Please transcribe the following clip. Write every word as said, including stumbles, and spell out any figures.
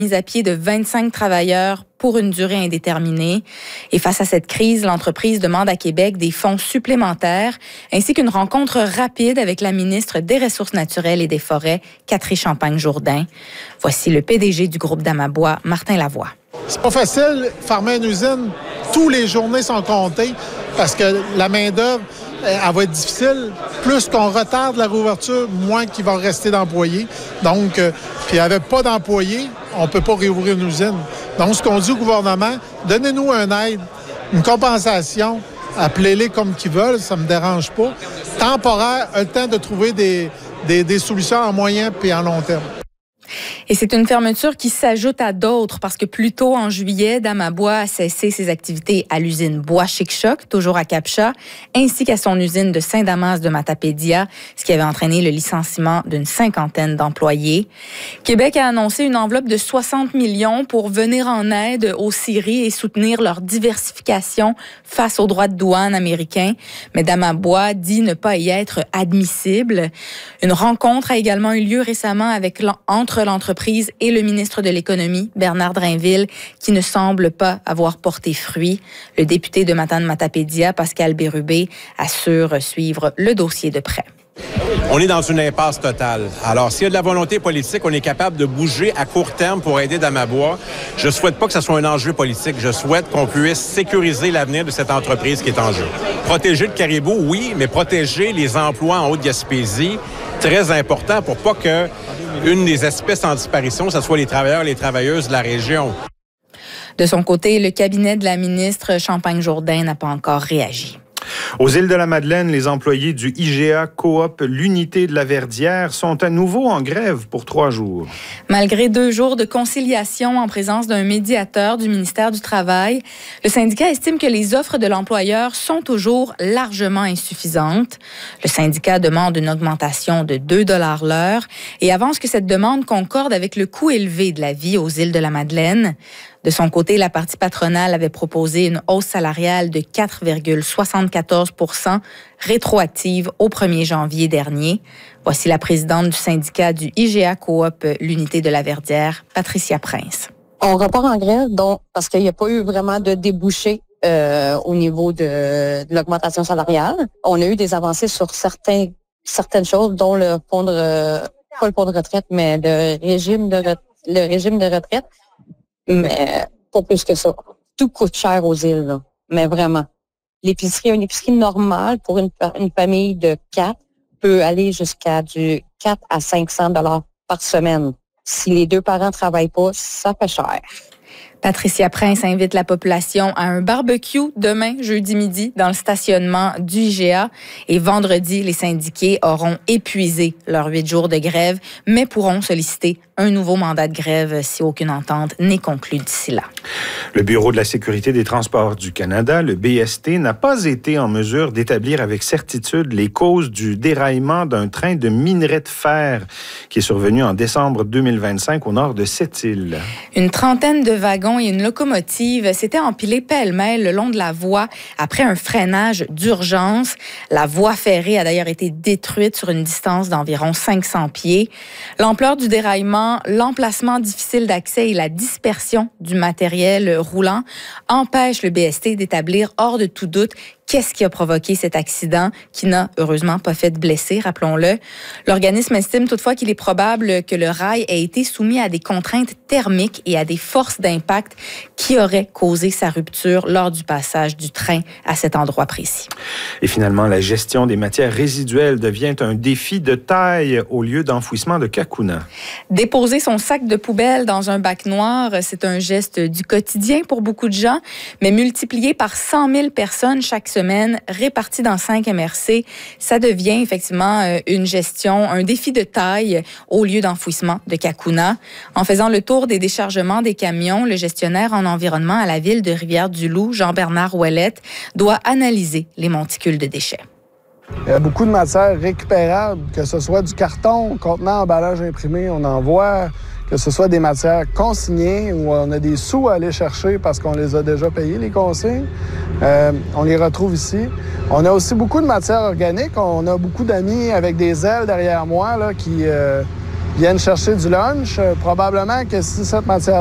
mise à pied de vingt-cinq travailleurs pour une durée indéterminée. Et face à cette crise, l'entreprise demande à Québec des fonds supplémentaires ainsi qu'une rencontre rapide avec la ministre des Ressources naturelles et des Forêts, Catherine Champagne-Jourdain. Voici le P D G du groupe d'Amabois, Martin Lavoie. C'est pas facile, farmer une usine. Tous les journées sont comptées parce que la main-d'œuvre, elle va être difficile. Plus qu'on retarde la réouverture, moins qu'il va rester d'employés. Donc, euh, puis avec pas d'employés, on peut pas réouvrir une usine. Donc, ce qu'on dit au gouvernement, donnez-nous un aide, une compensation, appelez-les comme qu'ils veulent, ça me dérange pas. Temporaire, le temps de trouver des, des, des solutions en moyen puis en long terme. Et c'est une fermeture qui s'ajoute à d'autres parce que plus tôt en juillet, Damabois a cessé ses activités à l'usine Bois Chic-Choc, toujours à Capcha, ainsi qu'à son usine de Saint-Damas de Matapédia, ce qui avait entraîné le licenciement d'une cinquantaine d'employés. Québec a annoncé une enveloppe de soixante millions pour venir en aide aux scieries et soutenir leur diversification face aux droits de douane américains. Mais Damabois dit ne pas y être admissible. Une rencontre a également eu lieu récemment avec entre l'entreprise et le ministre de l'Économie, Bernard Drainville, qui ne semble pas avoir porté fruit. Le député de Matane-Matapédia, Pascal Bérubé, assure suivre le dossier de près. On est dans une impasse totale. Alors, s'il y a de la volonté politique, on est capable de bouger à court terme pour aider Damabois. Je ne souhaite pas que ce soit un enjeu politique. Je souhaite qu'on puisse sécuriser l'avenir de cette entreprise qui est en jeu. Protéger le caribou, oui, mais protéger les emplois en Haute-Gaspésie, très important pour pas que une des espèces en disparition, ce soit les travailleurs et les travailleuses de la région. De son côté, le cabinet de la ministre Champagne-Jourdain n'a pas encore réagi. Aux îles de la Madeleine, les employés du I G A Coop, l'unité de la Verdière, sont à nouveau en grève pour trois jours. Malgré deux jours de conciliation en présence d'un médiateur du ministère du Travail, le syndicat estime que les offres de l'employeur sont toujours largement insuffisantes. Le syndicat demande une augmentation de deux dollars l'heure et avance que cette demande concorde avec le coût élevé de la vie aux îles de la Madeleine. De son côté, la partie patronale avait proposé une hausse salariale de quatre virgule soixante-quatorze pour cent rétroactive au premier janvier dernier. Voici la présidente du syndicat du I G A Coop, l'unité de la Verdière, Patricia Prince. On repart en grève donc parce qu'il n'y a pas eu vraiment de débouchés euh, au niveau de, de l'augmentation salariale. On a eu des avancées sur certains, certaines choses, dont le fonds de, pas le fonds de retraite, mais le régime de, le régime de retraite. Mais pas plus que ça. Tout coûte cher aux îles, là. Mais vraiment. L'épicerie, une épicerie normale pour une, une famille de quatre peut aller jusqu'à du quatre à cinq cents dollars par semaine. Si les deux parents travaillent pas, ça fait cher. Patricia Prince invite la population à un barbecue demain, jeudi midi, dans le stationnement du I G A. Et vendredi, les syndiqués auront épuisé leurs huit jours de grève, mais pourront solliciter un nouveau mandat de grève si aucune entente n'est conclue d'ici là. Le Bureau de la sécurité des transports du Canada, le B S T, n'a pas été en mesure d'établir avec certitude les causes du déraillement d'un train de minerai de fer qui est survenu en décembre deux mille vingt-cinq au nord de Sept-Îles. Une trentaine de wagons et une locomotive s'étaient empilés pêle-mêle le long de la voie après un freinage d'urgence. La voie ferrée a d'ailleurs été détruite sur une distance d'environ cinq cents pieds. L'ampleur du déraillement, l'emplacement difficile d'accès et la dispersion du matériel roulant empêchent le B S T d'établir hors de tout doute qu'est-ce qui a provoqué cet accident qui n'a heureusement pas fait de blessés, rappelons-le. L'organisme estime toutefois qu'il est probable que le rail ait été soumis à des contraintes thermiques et à des forces d'impact qui auraient causé sa rupture lors du passage du train à cet endroit précis. Et finalement, la gestion des matières résiduelles devient un défi de taille au lieu d'enfouissement de Cacouna. Déposer son sac de poubelle dans un bac noir, c'est un geste du quotidien pour beaucoup de gens, mais multiplié par cent mille personnes chaque semaine, réparties dans cinq M R C, ça devient effectivement une gestion, un défi de taille au lieu d'enfouissement de Cacouna. En faisant le tour des déchargements des camions, le gestionnaire en environnement à la ville de Rivière-du-Loup, Jean-Bernard Ouellette, doit analyser les monticules de déchets. Il y a beaucoup de matières récupérables, que ce soit du carton, contenant, emballage imprimé, on en voit, que ce soit des matières consignées où on a des sous à aller chercher parce qu'on les a déjà payés, les consignes. Euh, on les retrouve ici. On a aussi beaucoup de matières organiques. On a beaucoup d'amis avec des ailes derrière moi là, qui, euh, viennent chercher du lunch. Euh, probablement que si cette matière